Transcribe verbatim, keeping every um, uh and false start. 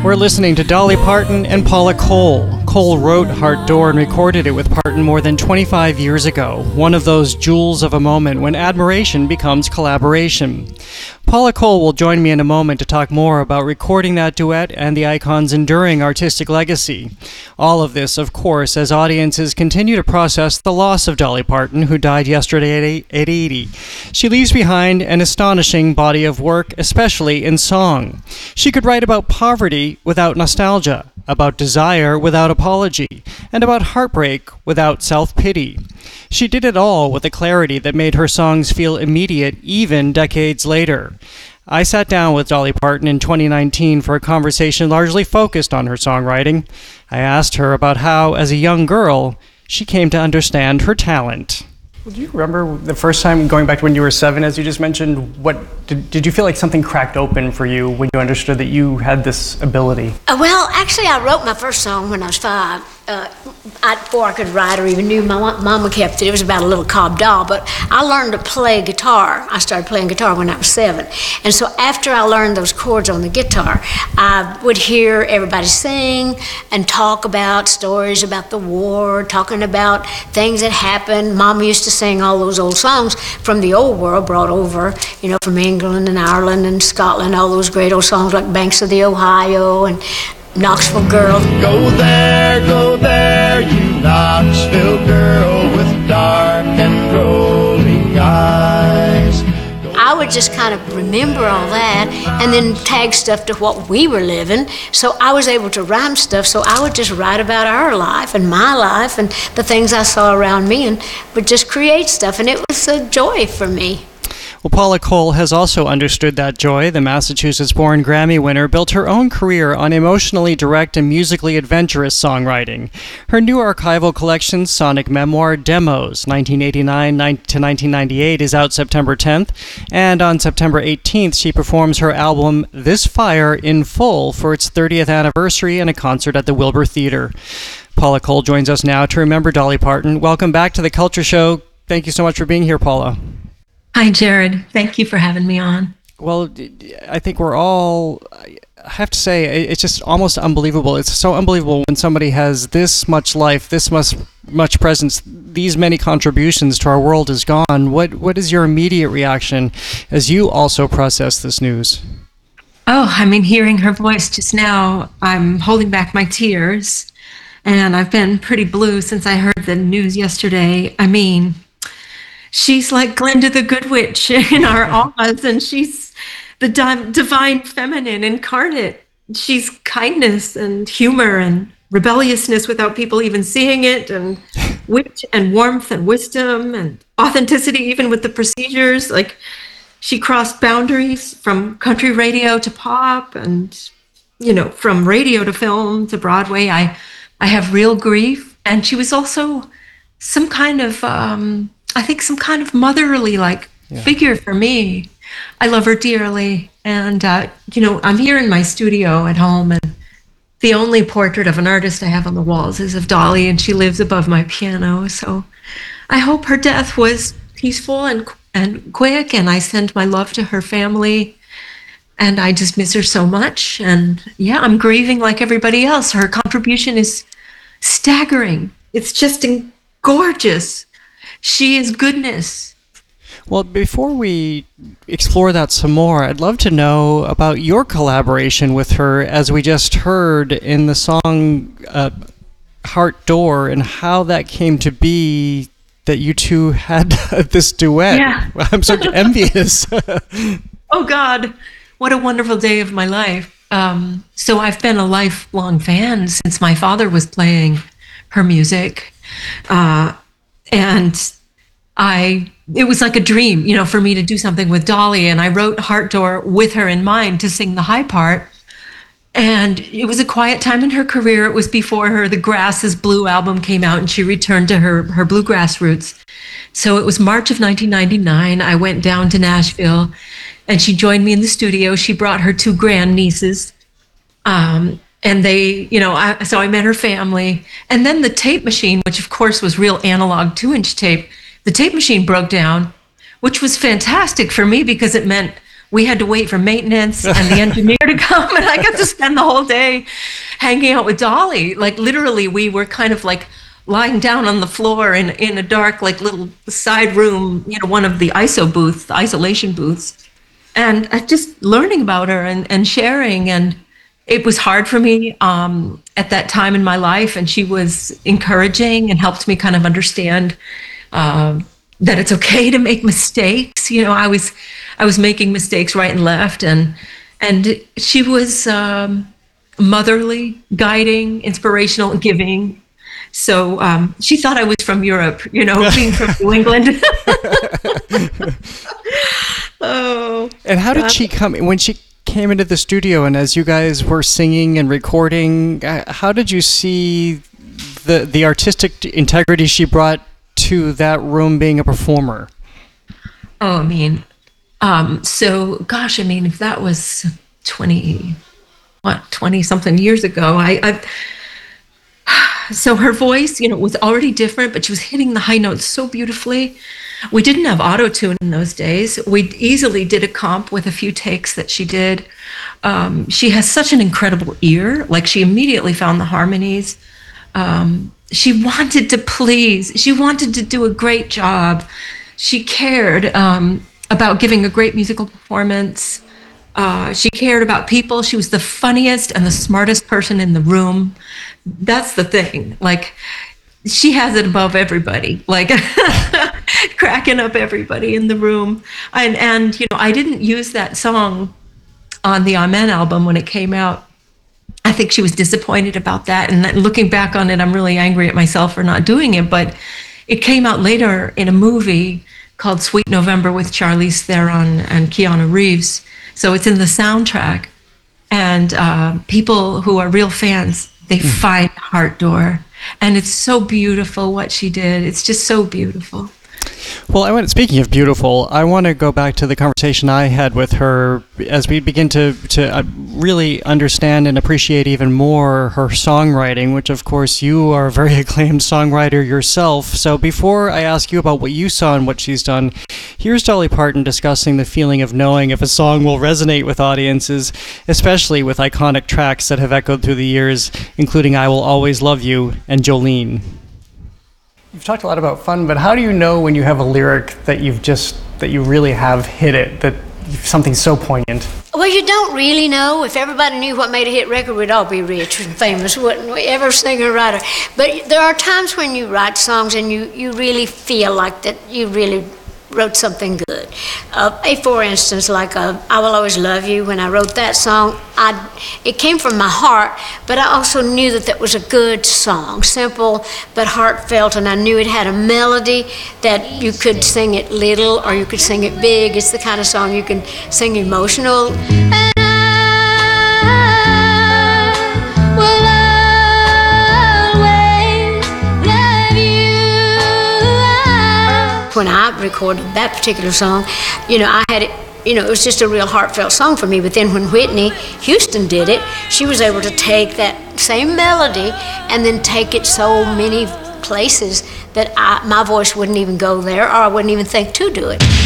We're listening to Dolly Parton and Paula Cole. Cole wrote Heart Door and recorded it with Parton more than twenty-five years ago, one of those jewels of a moment when admiration becomes collaboration. Paula Cole will join me in a moment to talk more about recording that duet and the icon's enduring artistic legacy. All of this, of course, as audiences continue to process the loss of Dolly Parton, who died yesterday at eighty. She leaves behind an astonishing body of work, especially in song. She could write about poverty without nostalgia, about desire without apology, and about heartbreak without self-pity. She did it all with a clarity that made her songs feel immediate even decades later. I sat down with Dolly Parton in twenty nineteen for a conversation largely focused on her songwriting. I asked her about how, as a young girl, she came to understand her talent. Do you remember the first time, going back to when you were seven, as you just mentioned, what did, did you feel like something cracked open for you when you understood that you had this ability? Uh, well, actually, I wrote my first song when I was five. Uh, I, before I could write or even knew, my mama kept it. It was about a little cob doll, but I learned to play guitar. I started playing guitar when I was seven. And so after I learned those chords on the guitar, I would hear everybody sing and talk about stories about the war, talking about things that happened. Mama used to sing all those old songs from the old world brought over, you know, from England and Ireland and Scotland, all those great old songs like Banks of the Ohio and Knoxville Girl. Go there, go there, you Knoxville girl with dark and rolling eyes. I would just kind of remember all that and then tag stuff to what we were living. So I was able to rhyme stuff, so I would just write about our life and my life and the things I saw around me and would just create stuff, and it was a joy for me. Well, Paula Cole has also understood that joy. The Massachusetts-born Grammy winner built her own career on emotionally direct and musically adventurous songwriting. Her new archival collection, Sonic Memoir Demos, nineteen eighty-nine to nineteen ninety-eight, is out September tenth, and on September eighteenth, she performs her album This Fire in full for its thirtieth anniversary in a concert at the Wilbur Theater. Paula Cole joins us now to remember Dolly Parton. Welcome back to The Culture Show. Thank you so much for being here, Paula. Hi, Jared. Thank you for having me on. Well, I think we're all, I have to say, it's just almost unbelievable. It's so unbelievable when somebody has this much life, this much much presence, these many contributions to our world is gone. What What is your immediate reaction as you also process this news? Oh, I mean, hearing her voice just now, I'm holding back my tears. And I've been pretty blue since I heard the news yesterday. I mean, she's like Glinda the Good Witch in our Oz, and she's the di- divine feminine incarnate. She's kindness and humor and rebelliousness without people even seeing it, and wit and warmth and wisdom and authenticity, even with the procedures. Like, she crossed boundaries from country radio to pop, and, you know, from radio to film to Broadway. I, I have real grief. And she was also some kind of, um, I think some kind of motherly like yeah. figure for me. I love her dearly. And, uh, you know, I'm here in my studio at home, and the only portrait of an artist I have on the walls is of Dolly, and she lives above my piano. So I hope her death was peaceful and and quick, and I send my love to her family. And I just miss her so much. And yeah, I'm grieving like everybody else. Her contribution is staggering. It's just gorgeous. She is goodness. Well, before we explore that some more, I'd love to know about your collaboration with her, as we just heard in the song uh, Heart Door, and how that came to be that you two had this duet. Yeah. I'm so envious. Oh, God. What a wonderful day of my life. Um, so I've been a lifelong fan since my father was playing her music. Uh, and I, it was like a dream, you know, for me to do something with Dolly. And I wrote Heart Door with her in mind to sing the high part. And it was a quiet time in her career. It was before her The Grass is Blue album came out, and she returned to her, her bluegrass roots. So it was March of nineteen ninety-nine. I went down to Nashville, and she joined me in the studio. She brought her two grandnieces. Um, and they, you know, I, so I met her family. And then the tape machine, which of course was real analog two-inch tape, the tape machine broke down, which was fantastic for me because it meant we had to wait for maintenance and the engineer to come, and I got to spend the whole day hanging out with Dolly. Like literally, we were kind of like lying down on the floor in in a dark like little side room, you know, one of the I S O booths, the isolation booths, and uh, just learning about her and and sharing. And it was hard for me um, at that time in my life, and she was encouraging and helped me kind of understand uh, that it's okay to make mistakes. You know, I was I was making mistakes right and left, and and she was um, motherly, guiding, inspirational, and giving. So um, she thought I was from Europe, you know, being from New England. Oh. And how did she come when she came into the studio, and as you guys were singing and recording, uh, how did you see the the artistic integrity she brought to that room being a performer? Oh, I mean, um, so gosh, I mean, if that was twenty, what, twenty something years ago, I, I so her voice, you know, was already different, but she was hitting the high notes so beautifully. We didn't have auto-tune in those days. We easily did a comp with a few takes that she did. Um, she has such an incredible ear. Like, she immediately found the harmonies. Um, she wanted to please. She wanted to do a great job. She cared um, about giving a great musical performance. Uh, she cared about people. She was the funniest and the smartest person in the room. That's the thing. Like, she has it above everybody, like cracking up everybody in the room. And, and, you know, I didn't use that song on the Amen album when it came out. I think she was disappointed about that. And looking back on it, I'm really angry at myself for not doing it. But it came out later in a movie called Sweet November with Charlize Theron and Keanu Reeves. So it's in the soundtrack. And uh, people who are real fans, they mm. find Heart Door. And it's so beautiful what she did. It's just so beautiful. Well, I want, speaking of beautiful, I want to go back to the conversation I had with her as we begin to, to uh, really understand and appreciate even more her songwriting, which of course you are a very acclaimed songwriter yourself. So before I ask you about what you saw and what she's done, here's Dolly Parton discussing the feeling of knowing if a song will resonate with audiences, especially with iconic tracks that have echoed through the years, including I Will Always Love You and Jolene. You've talked a lot about fun, but how do you know when you have a lyric that you've just, that you really have hit it, that something's so poignant? Well, you don't really know. If everybody knew what made a hit record, we'd all be rich and famous, wouldn't we? Every singer, writer. But there are times when you write songs and you, you really feel like that you really wrote something good. Uh, for instance, like uh, I Will Always Love You, when I wrote that song, I, it came from my heart, but I also knew that that was a good song, simple but heartfelt, and I knew it had a melody that you could sing it little or you could sing it big. It's the kind of song you can sing emotional. When I recorded that particular song, you know, I had it, you know, it was just a real heartfelt song for me. But then when Whitney Houston did it, she was able to take that same melody and then take it so many places that I, my voice wouldn't even go there, or I wouldn't even think to do it.